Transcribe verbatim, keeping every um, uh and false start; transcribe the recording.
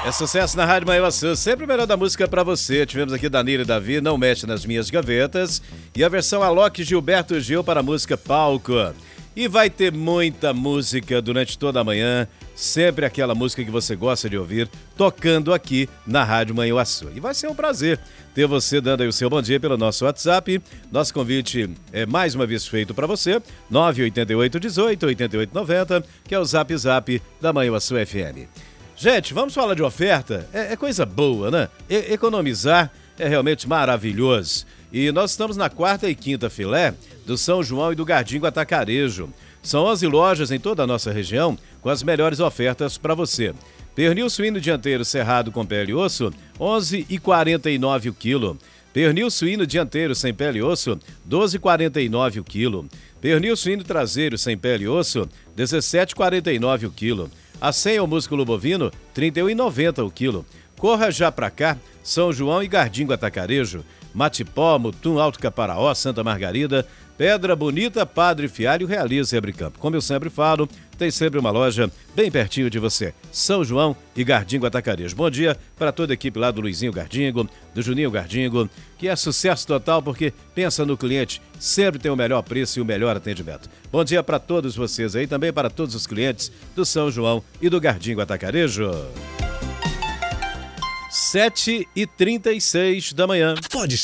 É sucesso na Rádio Manhuaçu, sempre o melhor da música pra você. Tivemos aqui Danilo e Davi, Não Mexe Nas Minhas Gavetas. E a versão Alok Gilberto Gil para a música Palco. E vai ter muita música durante toda a manhã, sempre aquela música que você gosta de ouvir, tocando aqui na Rádio Manhuaçu. E vai ser um prazer ter você dando aí o seu bom dia pelo nosso WhatsApp. Nosso convite é mais uma vez feito para você, nove oito oito, um oito, oito oito nove zero, que é o Zap Zap da Manhuaçu F M. Gente, vamos falar de oferta? É, é coisa boa, né? E- economizar é realmente maravilhoso. E nós estamos na quarta e quinta filé do São João e do Gardingo Atacarejo. São onze lojas em toda a nossa região com as melhores ofertas para você. Pernil suíno dianteiro cerrado com pele e osso, onze reais e quarenta e nove centavos o quilo. Pernil suíno dianteiro sem pele e osso, doze reais e quarenta e nove centavos o quilo. Pernil suíno traseiro sem pele e osso, dezessete reais e quarenta e nove centavos o quilo. A senha ou músculo bovino, trinta e um reais e noventa centavos o quilo. Corra já pra cá, São João e Gardingo Atacarejo, Matipó, Mutum, Alto Caparaó, Santa Margarida, Pedra Bonita, Padre Fialho, Realiza e Abricampo. Como eu sempre falo, tem sempre uma loja bem pertinho de você. São João e Gardingo Atacarejo. Bom dia para toda a equipe lá do Luizinho Gardingo, do Juninho Gardingo, que é sucesso total porque pensa no cliente, sempre tem o melhor preço e o melhor atendimento. Bom dia para todos vocês aí, também para todos os clientes do São João e do Gardingo Atacarejo. sete e trinta e seis da manhã. Pode